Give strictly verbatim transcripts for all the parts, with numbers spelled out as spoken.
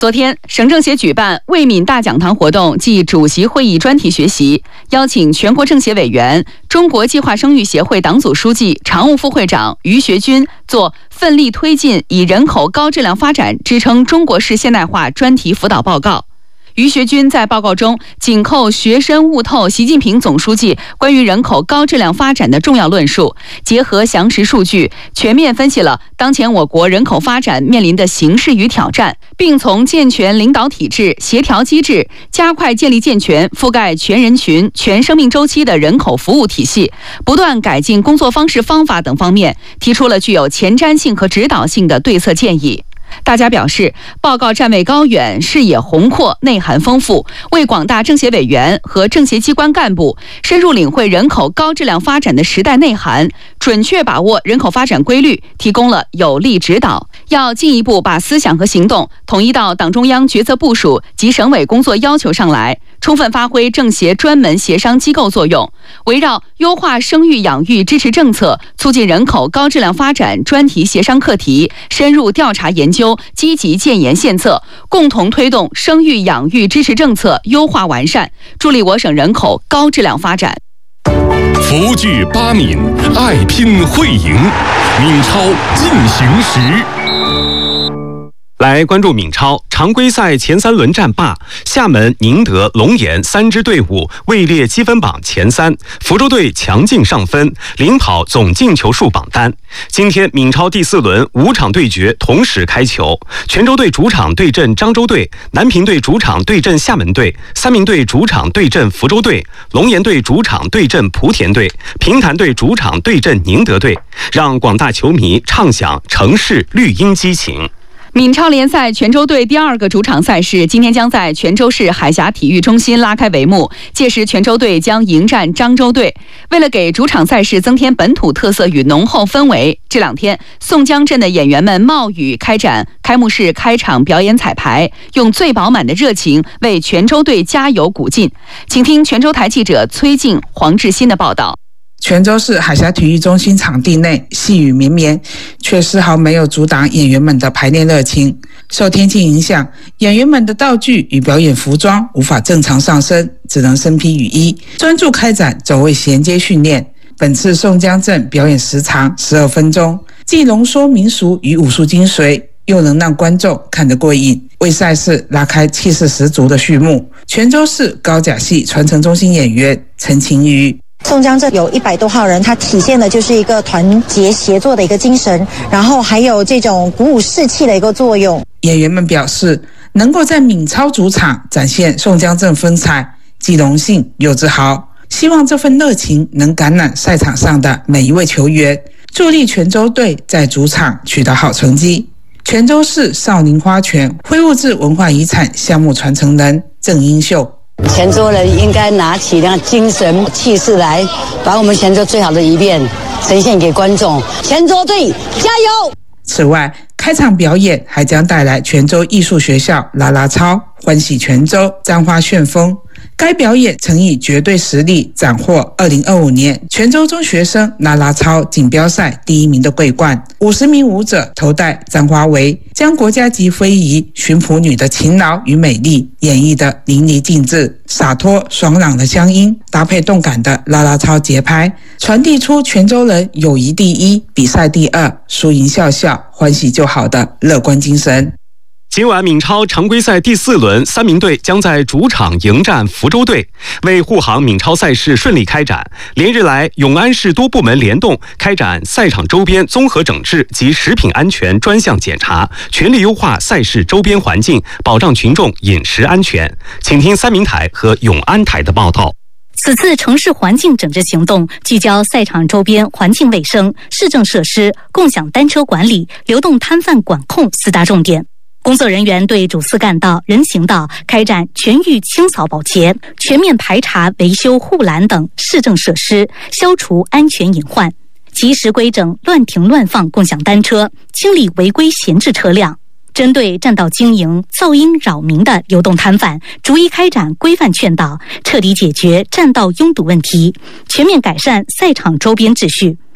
昨天，省政协举办卫敏大讲堂活动暨主席会议专题学习，邀请全国政协委员、中国计划生育协会党组书记、常务副会长于学军做奋力推进以人口高质量发展支撑中国式现代化专题辅导报告。于学军在报告中紧扣学深悟透习近平总书记关于人口高质量发展的重要论述，结合详实数据，全面分析了当前我国人口发展面临的形势与挑战，并从健全领导体制、协调机制，加快建立健全覆盖全人群、全生命周期的人口服务体系，不断改进工作方式方法等方面，提出了具有前瞻性和指导性的对策建议。大家表示，报告站位高远，视野宏阔，内涵丰富，为广大政协委员和政协机关干部深入领会人口高质量发展的时代内涵，准确把握人口发展规律，提供了有力指导。要进一步把思想和行动统一到党中央决策部署及省委工作要求上来，充分发挥政协专门协商机构作用，围绕优化生育养育支持政策、促进人口高质量发展专题协商课题，深入调查研究，积极建言献策，共同推动生育养育支持政策优化完善，助力我省人口高质量发展。 福聚八闽，爱拼会赢，闽超进行时。来关注闽超常规赛前三轮战罢，厦门、宁德、龙岩三支队伍位列积分榜前三，福州队强劲上分，领跑总进球数榜单。今天闽超第四轮五场对决同时开球，泉州队主场对阵漳州队，南平队主场对阵厦门队，三明队主场对阵福州队，龙岩队主场对阵莆田队，平潭队主场对阵宁德队，让广大球迷畅享城市绿茵激情。 闽超联赛泉州队第二个主场赛事今天将在泉州市海峡体育中心拉开帷幕，届时泉州队将迎战漳州队。为了给主场赛事增添本土特色与浓厚氛围，这两天宋江镇的演员们冒雨开展开幕式开场表演彩排，用最饱满的热情为泉州队加油鼓劲。请听泉州台记者崔静、黄志新的报道。 泉州市海峡体育中心场地内细雨绵绵，却丝毫没有阻挡演员们的排练热情。受天气影响，演员们的道具与表演服装无法正常上身，只能身披雨衣，专注开展走位衔接训练。本次宋江镇表演时长十二分钟，既浓缩民俗与武术精髓，又能让观众看得过瘾，为赛事拉开气势十足的序幕。泉州市高甲戏传承中心演员陈晴瑜， 宋江镇有一百多号人，它体现的就是一个团结协作的一个精神，然后还有这种鼓舞士气的一个作用。 演员们表示，能够在闽超主场展现宋江镇风采，既荣幸又自豪，希望这份热情能感染赛场上的每一位球员，助力泉州队在主场取得好成绩。泉州市少林花拳非物质文化遗产项目传承人郑英秀， 泉州人应该拿起那精神气势来，把我们泉州最好的一面呈现给观众。泉州队加油！ 此外，开场表演还将带来泉州艺术学校啦啦操欢喜泉州簪花旋风。该表演曾以绝对实力斩获二零二五年泉州中学生啦啦操锦标赛第一名的桂冠。五十名舞者头戴簪花围，将国家级非遗巡捕女的勤劳与美丽演绎得淋漓尽致，洒脱爽朗的乡音搭配动感的啦啦操节拍，传递出泉州人友谊第一、比赛第二、输赢笑笑、欢喜就好的乐观精神。 今晚闽超常规赛第四轮，三明队将在主场迎战福州队。为护航闽超赛事顺利开展，连日来永安市多部门联动开展赛场周边综合整治及食品安全专项检查，全力优化赛事周边环境，保障群众饮食安全。请听三明台和永安台的报道。 此次城市环境整治行动聚焦赛场周边环境卫生、市政设施、共享单车管理、流动摊贩管控四大重点。工作人员对主次干道、人行道开展全域清扫保洁，全面排查维修护栏等市政设施，消除安全隐患，及时规整乱停乱放共享单车，清理违规闲置车辆。针对占道经营、噪音扰民的流动摊贩，逐一开展规范劝导，彻底解决占道拥堵问题，全面改善赛场周边秩序。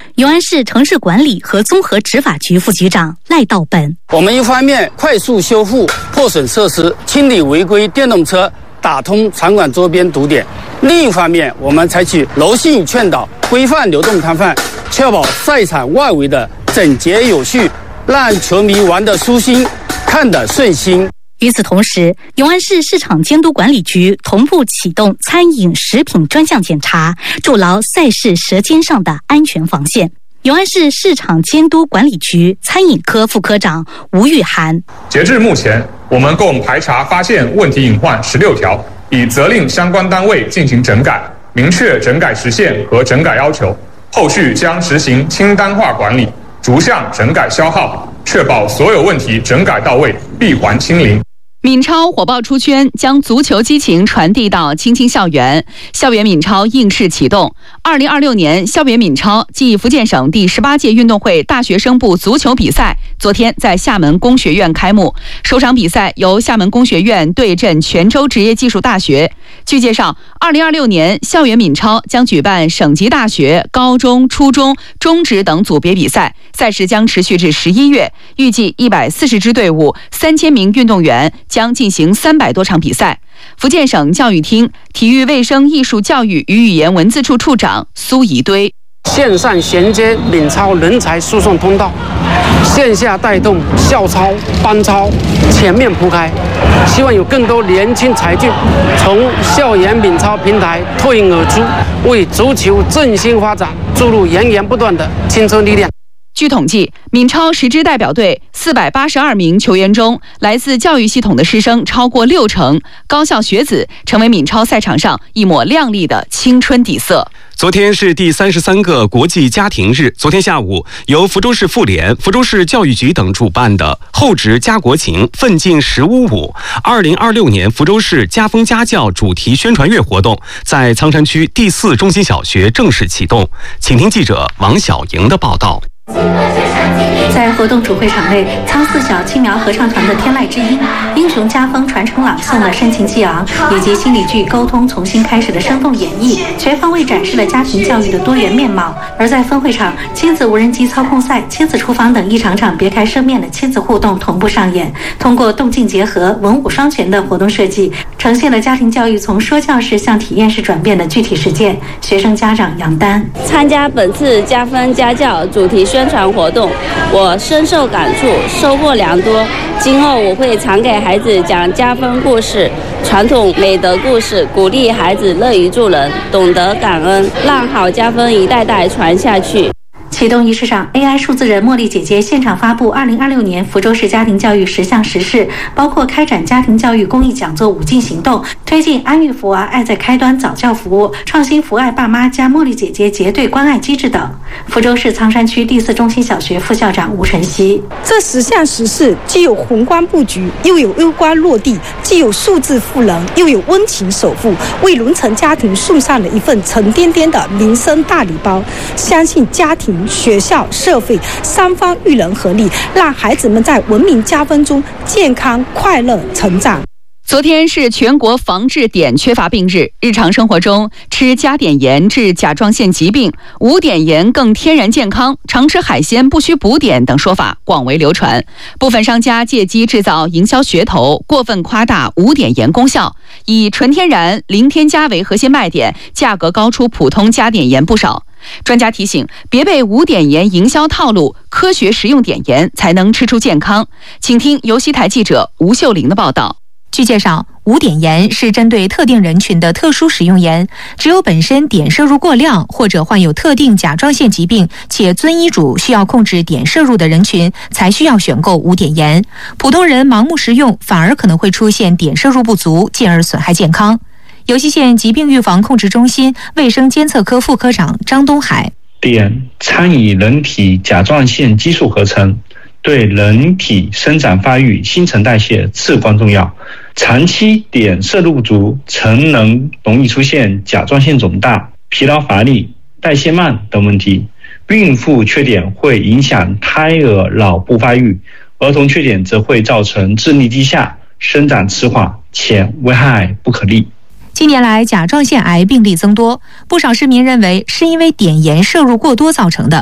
永安市城市管理和综合执法局副局长赖道本： 我们一方面快速修复破损设施，清理违规电动车，打通场馆周边堵点；另一方面，我们采取柔性劝导，规范流动摊贩，确保赛场外围的整洁有序，让球迷玩得舒心，看得顺心。 与此同时，永安市市场监督管理局同步启动餐饮食品专项检查，筑牢赛事舌尖上的安全防线。永安市市场监督管理局餐饮科副科长吴玉涵： 截至目前，我们共排查发现问题隐患十六条，已责令相关单位进行整改，明确整改时限和整改要求。后续将实行清单化管理，逐项整改消耗，确保所有问题整改到位，闭环清零。 闽超火爆出圈，将足球激情传递到青青校园。校园闽超应试启动。二零二六年校园闽超暨福建省第十八届运动会大学生部足球比赛昨天在厦门工学院开幕。首场比赛由厦门工学院对阵泉州职业技术大学。据介绍，二零二六年校园闽超将举办省级大学、高中、初中、中职等组别比赛，赛事将持续至十一月。预计一百四十支队伍、三千名运动员将进行三百多场比赛。福建省教育厅体育卫生艺术教育与语言文字处处长苏怡堆： 线上衔接闽超人才输送通道，线下带动校超、班超全面铺开，希望有更多年轻才俊从校园闽超平台脱颖而出，为足球振兴发展注入源源不断的青春力量。 据统计，闽超十支代表队四百八十二名球员中，来自教育系统的师生超过六成，高校学子成为闽超赛场上一抹亮丽的青春底色。 昨天是第三十三个国际家庭日。昨天下午，由福州市妇联、福州市教育局等主办的“厚植家国情，奋进十五五”二零二六年福州市家风家教主题宣传月活动在苍山区第四中心小学正式启动。请听记者王小莹的报道。 在活动主会场内，苍四小青苗合唱团的《天籁之音》、英雄家风传承朗诵的深情激昂，以及心理剧沟通重新开始的生动演绎，全方位展示了家庭教育的多元面貌。而在分会场，亲子无人机操控赛、亲子厨房等一场场别开生面的亲子互动同步上演。通过动静结合、文武双全的活动设计，呈现了家庭教育从说教式向体验式转变的具体实践。学生家长杨丹： 参加本次家风家教主题宣传活动，我深受感触，收获良多。今后我会常给孩子讲家风故事、传统美德故事，鼓励孩子乐于助人，懂得感恩，让好家风一代代传下去。启动仪式上 ，A I 数字人茉莉姐姐现场发布二零二六年福州市家庭教育十项实事，包括开展家庭教育公益讲座五进行动，推进安育福娃爱在开端早教服务，创新福爱爸妈加茉莉姐姐结对关爱机制等。福州市苍山区第四中心小学副校长吴晨曦： 这十项实事既有宏观布局，又有攸关落地，既有数字赋能，又有温情守护，为沦层家庭送上了一份沉甸甸的民生大礼包。相信家庭、学校、社会三方育人合力，让孩子们在文明家风中健康快乐成长。 昨天是全国防治碘缺乏病日，日常生活中吃加碘盐治甲状腺疾病，无碘盐更天然健康，常吃海鲜不需补碘等说法广为流传。部分商家借机制造营销噱头，过分夸大无碘盐功效，以纯天然零添加为核心卖点，价格高出普通加碘盐不少。专家提醒，别被无碘盐营销套路，科学食用碘盐才能吃出健康。请听游戏台记者吴秀玲的报道。 据介绍，无碘盐是针对特定人群的特殊食用盐，只有本身碘摄入过量或者患有特定甲状腺疾病且遵医嘱需要控制碘摄入的人群才需要选购无碘盐。普通人盲目食用反而可能会出现碘摄入不足，进而损害健康。尤溪县疾病预防控制中心卫生监测科副科长张东海： 碘参与人体甲状腺激素合成，对人体生长发育、新陈代谢至关重要。长期碘摄入不足，成人容易出现甲状腺肿大、疲劳乏力、代谢慢等问题。孕妇缺碘会影响胎儿脑部发育，儿童缺碘则会造成智力低下、生长迟缓，且危害不可逆。 近年来，甲状腺癌病例增多，不少市民认为是因为碘盐摄入过多造成的。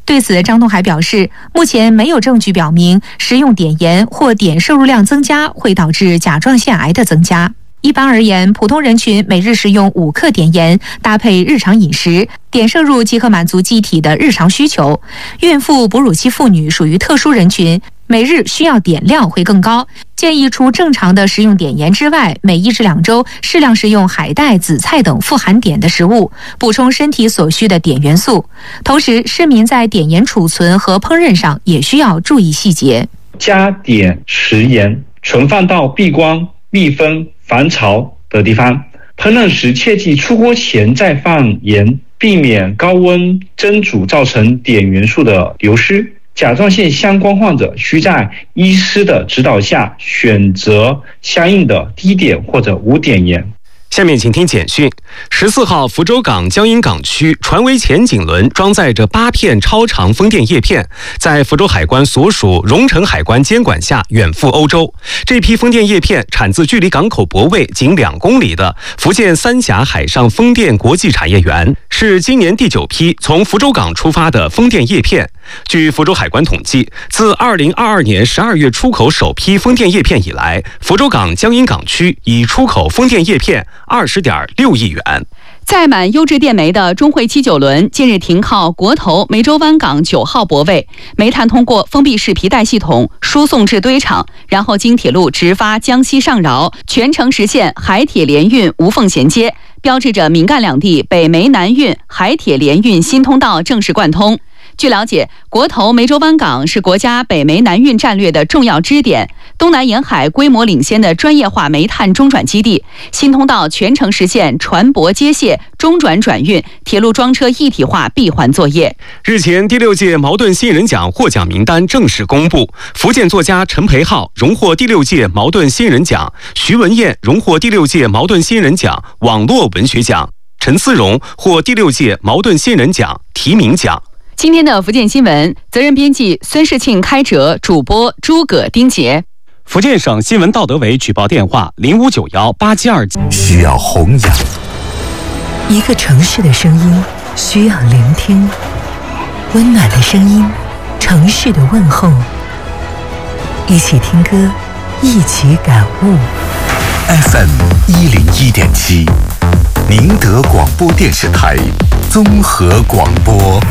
对此，张东海表示，目前没有证据表明食用碘盐或碘摄入量增加会导致甲状腺癌的增加。一般而言，普通人群每日食用五克碘盐，搭配日常饮食，碘摄入即可满足机体的日常需求。孕妇、哺乳期妇女属于特殊人群，每日需要碘量会更高。建议除正常的食用碘盐之外，每一至两周适量食用海带、紫菜等富含碘的食物，补充身体所需的碘元素。同时，市民在碘盐储存和烹饪上也需要注意细节。 加碘食盐，存放到避光、密封、防潮的地方。烹饪时切记出锅前再放盐，避免高温蒸煮造成碘元素的流失。甲状腺相关患者需在医师的指导下选择相应的低碘或者无碘盐。 下面请听简讯。十四号，福州港江阴港区船桅前颈轮装载着八片超长风电叶片，在福州海关所属荣成海关监管下远赴欧洲。这批风电叶片产自距离港口泊位仅两公里的福建三峡海上风电国际产业园，是今年第九批从福州港出发的风电叶片。据福州海关统计，自二零二二年十二月出口首批风电叶片以来，福州港江阴港区已出口风电叶片二十点六亿元。 载满优质电煤的中汇七九轮近日停靠国投梅州湾港九号泊位，煤炭通过封闭式皮带系统输送至堆场，然后经铁路直发江西上饶，全程实现海铁联运无缝衔接，标志着闽赣两地北煤南运、海铁联运新通道正式贯通。据了解，国投梅州湾港是国家北煤南运战略的重要支点，东南沿海规模领先的专业化煤炭中转基地。新通道全程实现船舶接卸、中转转运、铁路装车一体化闭环作业。 日前，第六届茅盾新人奖获奖名单正式公布，福建作家陈培浩荣获第六届茅盾新人奖，徐文燕荣获第六届茅盾新人奖网络文学奖，陈思荣获第六届茅盾新人奖提名奖。 今天的福建新闻，责任编辑孙世庆、开哲，主播诸葛、丁杰。 福建省新闻道德委举报电话零五九幺八七二， 需要弘扬。 一个城市的声音需要聆听，温暖的声音，城市的问候。一起听歌，一起感悟。 F M 一零一点七，宁德广播电视台综合广播。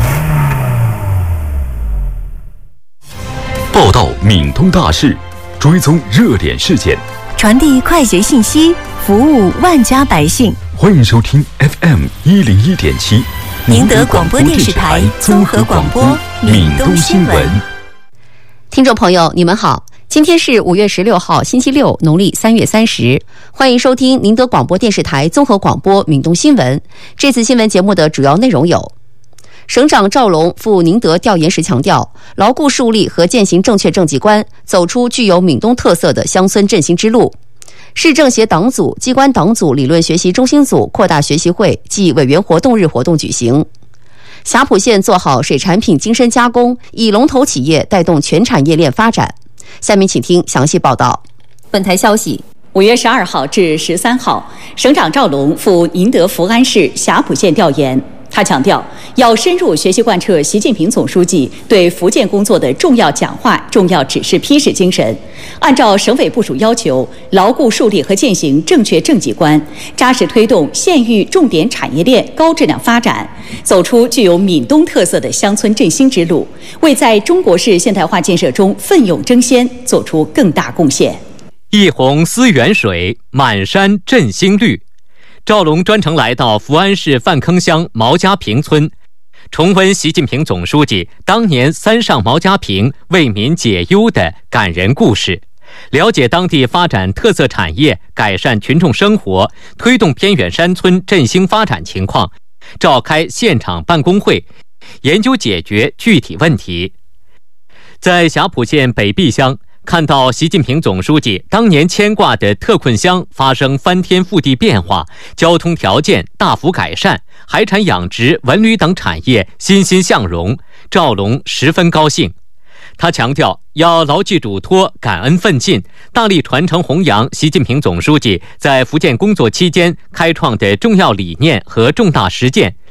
报道闽东大事，追踪热点事件， 传递快捷信息，服务万家百姓。 欢迎收听 F M 一零一点七， 宁德广播电视台综合广播闽东新闻。 听众朋友，你们好，今天是五月十六号，星期六，农历三月三十。欢迎收听宁德广播电视台综合广播闽东新闻。这次新闻节目的主要内容有：省长赵龙赴宁德调研时强调，牢固树立和践行正确政绩观，走出具有闽东特色的乡村振兴之路。市政协党组、机关党组理论学习中心组扩大学习会暨委员活动日活动举行。霞浦县做好水产品精深加工，以龙头企业带动全产业链发展。下面请听详细报道。 本台消息，五月十二号至十三号，省长赵龙赴宁德福安市霞浦县调研。他强调，要深入学习贯彻习近平总书记对福建工作的重要讲话、重要指示批示精神，按照省委部署要求，牢固树立和践行正确政绩观，扎实推动县域重点产业链高质量发展，走出具有闽东特色的乡村振兴之路，为在中国式现代化建设中奋勇争先做出更大贡献。 一泓思源水，满山振兴绿。赵龙专程来到福安市范坑乡毛家坪村，重温习近平总书记当年三上毛家坪为民解忧的感人故事，了解当地发展特色产业、改善群众生活、推动偏远山村振兴发展情况，召开现场办公会，研究解决具体问题。在霞浦县北壁乡，看到习近平总书记当年牵挂的特困乡发生翻天覆地变化，交通条件大幅改善，海产养殖、文旅等产业欣欣向荣，赵龙十分高兴。他强调，要牢记嘱托，感恩奋进，大力传承弘扬习近平总书记在福建工作期间开创的重要理念和重大实践，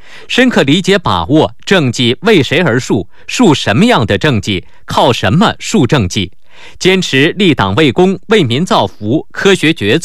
深刻理解把握政绩为谁而树，树什么样的政绩，靠什么树政绩，坚持立党为公、为民造福、科学决策。